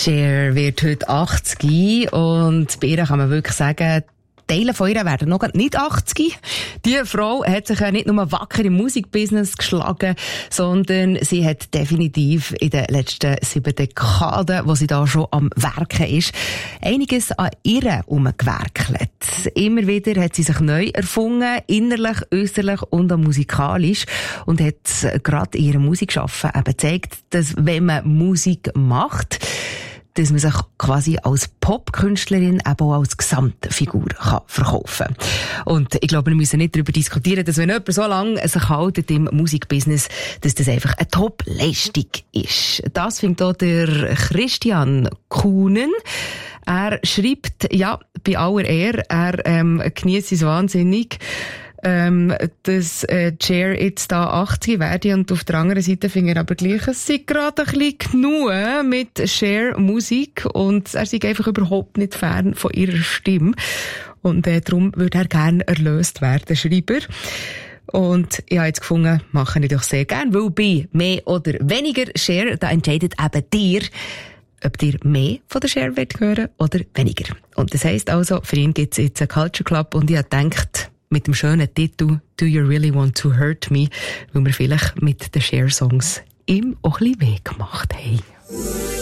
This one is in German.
Cher wird heute 80 und bei ihr kann man wirklich sagen, Teile von ihr werden noch nicht 80. Die Frau hat sich ja nicht nur wacker im Musikbusiness geschlagen, sondern sie hat definitiv in den letzten 7 Dekaden, wo sie da schon am Werken ist, einiges an ihr herumgewerkelt. Immer wieder hat sie sich neu erfunden, innerlich, äußerlich und auch musikalisch, und hat gerade in ihrem Musikschaffen eben gezeigt, dass wenn man Musik macht, dass man sich quasi als Popkünstlerin eben auch als Gesamtfigur kann verkaufen kann. Und ich glaube, wir müssen nicht darüber diskutieren, dass wenn jemand so lange sich hält im Musikbusiness, dass das einfach eine Top-Leistung ist. Das findet auch der Christian Kuhnen. Er schreibt, ja, bei aller Ehre, er genießt es wahnsinnig, dass Cher jetzt da 80 werde, und auf der anderen Seite finde er aber gleich, es sei gerade ein bisschen genug mit Cher Musik und er sei einfach überhaupt nicht fern von ihrer Stimme, und darum würde er gerne erlöst werden, schreibt er. Und ich habe jetzt gefunden, mache ich doch sehr gerne, weil bei mehr oder weniger Cher, da entscheidet eben dir, ob dir mehr von der Cher hören oder weniger. Und das heisst also, für ihn gibt es jetzt einen Culture Club, und ich habe gedacht, mit dem schönen Titel «Do You Really Want to Hurt Me», weil wir vielleicht mit den Cher-Songs ihm auch ein bisschen weh gemacht haben.